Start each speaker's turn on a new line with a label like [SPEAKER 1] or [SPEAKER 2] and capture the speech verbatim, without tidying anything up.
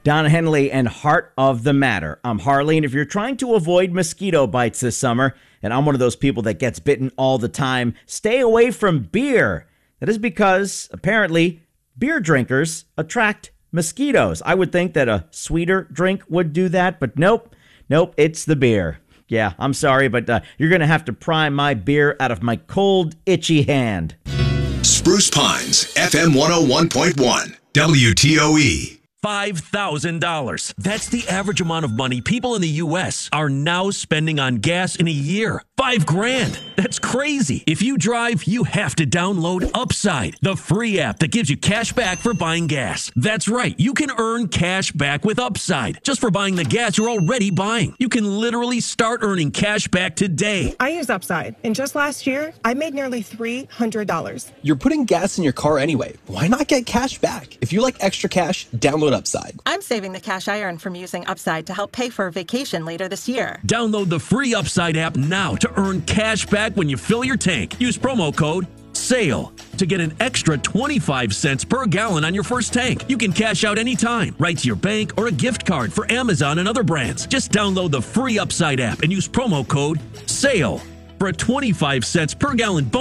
[SPEAKER 1] Don Henley and Heart of the Matter. I'm Harley, and if you're trying to avoid mosquito bites this summer, and I'm one of those people that gets bitten all the time, stay away from beer. That is because, apparently, beer drinkers attract mosquitoes. I would think that a sweeter drink would do that, but nope. Nope, it's the beer. Yeah, I'm sorry, but uh, you're going to have to pry my beer out of my cold, itchy hand.
[SPEAKER 2] Spruce Pines, F M one oh one point one, W T O E.
[SPEAKER 3] five thousand dollars. That's the average amount of money people in the U S are now spending on gas in a year. Five grand. That's crazy. If you drive, you have to download Upside, the free app that gives you cash back for buying gas. That's right. You can earn cash back with Upside just for buying the gas you're already buying. You can literally start earning cash back today.
[SPEAKER 4] I use Upside, and just last year, I made nearly three hundred dollars.
[SPEAKER 5] You're putting gas in your car anyway. Why not get cash back? If you like extra cash, download Upside.
[SPEAKER 6] I'm saving the cash I earn from using Upside to help pay for a vacation later this year.
[SPEAKER 3] Download the free Upside app now to earn cash back when you fill your tank. Use promo code SALE to get an extra twenty-five cents per gallon on your first tank. You can cash out anytime, right to your bank or a gift card for Amazon and other brands. Just download the free Upside app and use promo code SALE for a twenty-five cents per gallon bonus.